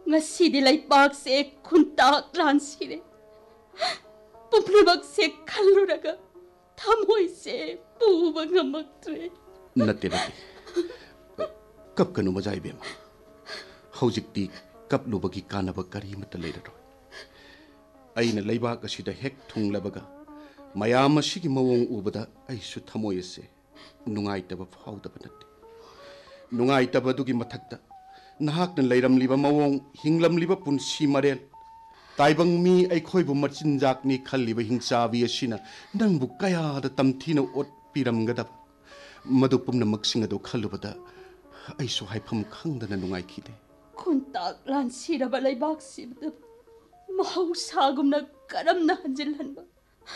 ngasidi laipakse kuntak lansire. Pumnabakse kalluraga thamoise puba ngamaktre. Nate. Kap kanu majai bema. Haujikti kap lubagi kanaba kari mata leiraro. Aina laibak asida hek thunglabaga mayam asigi mawong ubada aisu thamoyese nungaitaba phaudaba nate. Nungaitaba dugi mathakta nahakna leiramliba mawong hinglamliba punsi marel taibang mi aikhoibu machinjakni khalliba hingchabi asina nangbu kayada tamthina ot piramgadaba madu pumnamaksinga do khallubada aisu haifam khangdana nungaikhide. Kuntak lansiraba laibaksimda mahusagumna karamna hanjilhanba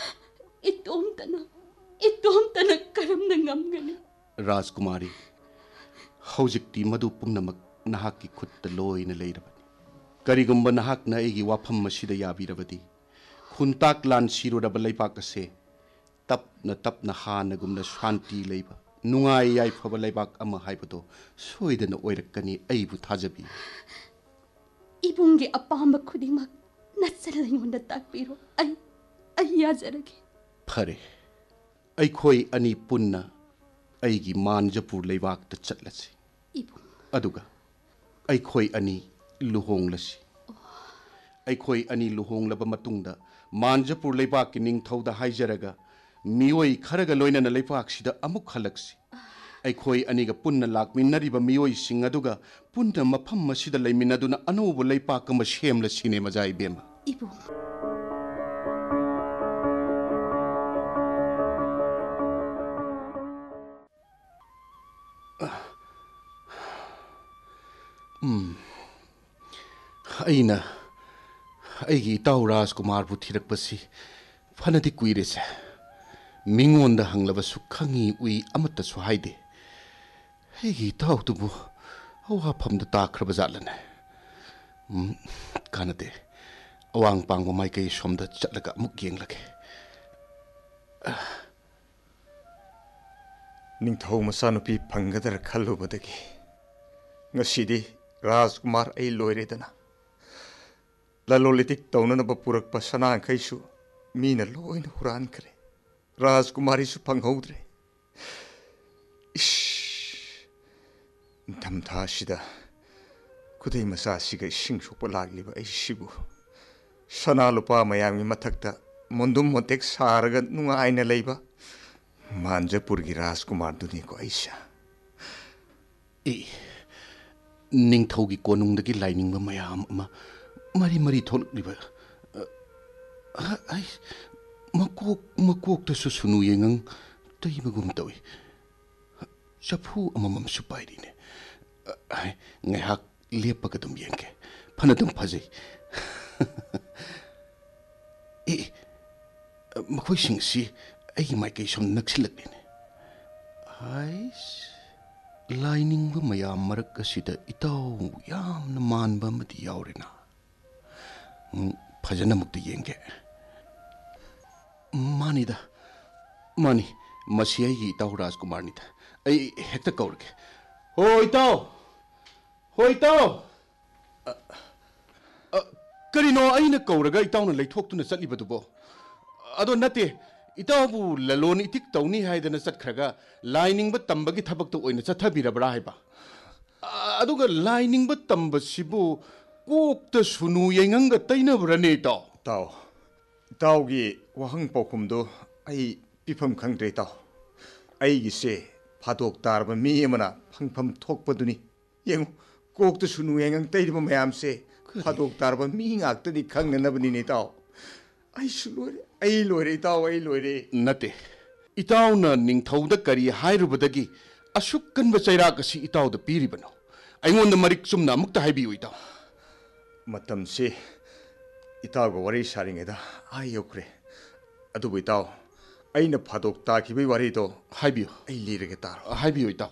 itomtana karamna ngamgani. Rajkumari haujikti madu pumnamak nahakki khutta loina leirabani. Karigumba nahakna aigi wafam masida yabirabadi khuntak lan siruraba laipak ase tapna hanagumna shanti leiba nungai yaifaba laibak ama haibado soidana oirakkani aibu thajabi. Ibungi apamba khudingmak natsalayonda takpiro ai yajarage. Phare aikhoi ani punna aigi manjapur leibakta chatlasi. Ibung aduga aikhoi ani luhonglasi. Aikhoi ani luhonglaba matungda manjapur leibakki ningthauda haijaraga mioi kharaga loinana leipaksida amuk halaksi. Aikhoi aniga punna lakminnariba mioi sing aduga punna mafam masida leiminaduna anobu leipak ama semla sine majai bema. Ibung aina aigi itaw Rajkumar bu thirakpasi fanadi kuirese mingonda hanglabasu khangi ui amata su haide aigi itaw tubu awa phamda takraba jatlane kanade awang pangba maikai somda chatlaga amuk yenglage. Ningthau masanupi phangadar khallubadagi ngasidi Rajkumar ai loiredana lalolitik taunanaba purakpa sanangkhaisu mina loina hurankhre. Rajkumari su phanghautre. Damtha sida kudai masa siga ising sokpa lagliba ai sibu sana lupa mayamgi mathakta mondum motek saraga nungaina leiba Manjapurgi Rajkumar duni ko aisha. Ningthaugi konungdagi lainingba mayam ama mari tholukliba ai makok ta sunu yengang taibagum tawi chapu amamam supairine ngahak lepaga dum yengke phanadum phajai makhoi singsi ai maikai som naksilakne ais lainingba mayam marak asida itaw yamna manba mati yaurina phajana mukti yenge mani masi ai itaw Rajkumar nida ai hekta kaurge hoi itaw karino aina kauraga itawna leithoktuna chatlibadubo ado nate itabu lalon itik tawni haidana chatkhraga lainingba tambagi thabakta oina chathabirabra haiba aduga lainingba tamba sibu kokta sunu yenganga tainabrane tawgi wahang paukhumdo ai pifam khangdre taw ai gise phadok tarba mi amana phangpham thokpaduni yengu kokta sunu yengang taiba mayam se phadok tarba mi ngakta di khangnanabani ne taw ai loire itaw ai loire nate itawna ningthauda kari hairubadagi asuk kanba chairak asi itawda piribano aingonda marik chumna amukta haibiu itaw matam se itaw wari saringeda ai yokre adubu itaw aina phadok ta khibai wari to haibiu ai lirege tar haibiu itaw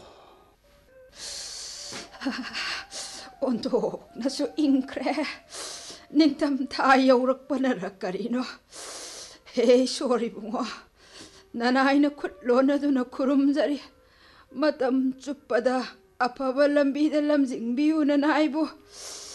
ondo nasu inkre ningtam tha yaurakpanara karino hey sorry bungo nanaina khutlonaduna khurumjari matam chuppada afaba lambida lamjingbiu nanaibu